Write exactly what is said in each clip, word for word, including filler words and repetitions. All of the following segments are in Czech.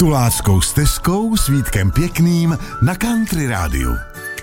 Tuláckou stezkou s Vítkem Pěkným na Country Rádiu.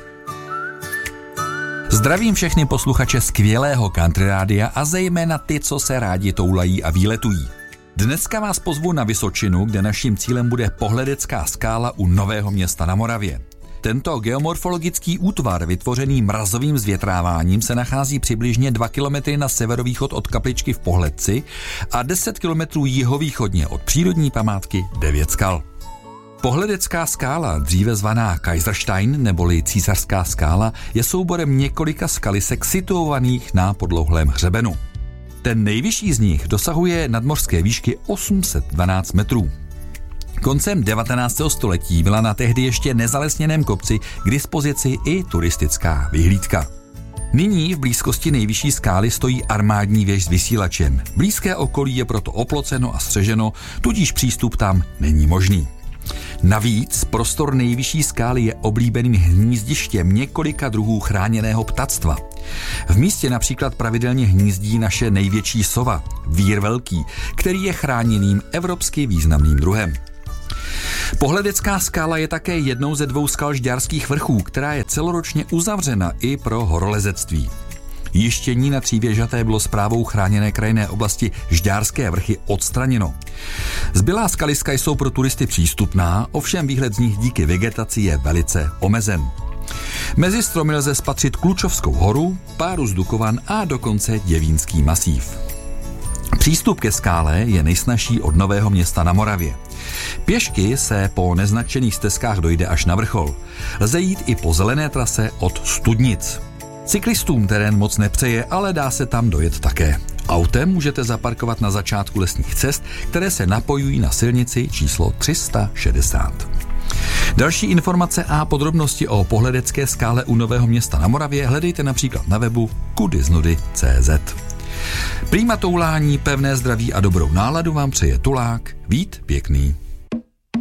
Zdravím všechny posluchače skvělého Country Rádia a zejména ty, co se rádi toulají a výletují. Dneska vás pozvu na Vysočinu, kde naším cílem bude Pohledecká skála u Nového Města na Moravě. Tento geomorfologický útvar, vytvořený mrazovým zvětráváním, se nachází přibližně dva kilometry na severovýchod od kapličky v Pohledci a deset kilometrů jihovýchodně od přírodní památky Devět skal. Pohledecká skála, dříve zvaná Kaiserstein neboli Císařská skála, je souborem několika skalisek situovaných na podlouhlém hřebenu. Ten nejvyšší z nich dosahuje nadmořské výšky osm set dvanáct metrů. Koncem devatenáctého století byla na tehdy ještě nezalesněném kopci k dispozici i turistická vyhlídka. Nyní v blízkosti nejvyšší skály stojí armádní věž s vysílačem. Blízké okolí je proto oploceno a střeženo, tudíž přístup tam není možný. Navíc prostor nejvyšší skály je oblíbeným hnízdištěm několika druhů chráněného ptactva. V místě například pravidelně hnízdí naše největší sova, vír velký, který je chráněným evropsky významným druhem. Pohledecká skála je také jednou ze dvou skal Žďárských vrchů, která je celoročně uzavřena i pro horolezectví. Jištění na Třívěžaté bylo správou chráněné krajinné oblasti Žďárské vrchy odstraněno. Zbylá skaliska jsou pro turisty přístupná, ovšem výhled z nich díky vegetaci je velice omezen. Mezi stromy lze spatřit Klučovskou horu, páru z Dukovan a dokonce Děvínský masív. Přístup ke skále je nejsnazší od Nového Města na Moravě. Pěšky se po neznačených stezkách dojde až na vrchol. Lze jít i po zelené trase od Studnic. Cyklistům terén moc nepřeje, ale dá se tam dojet také. Autem můžete zaparkovat na začátku lesních cest, které se napojují na silnici číslo tři sta šedesát. Další informace a podrobnosti o Pohledecké skále u Nového Města na Moravě hledejte například na webu kudiznudy tečka cé zet. Prýma toulání, pevné zdraví a dobrou náladu vám přeje tulák Vít Pěkný.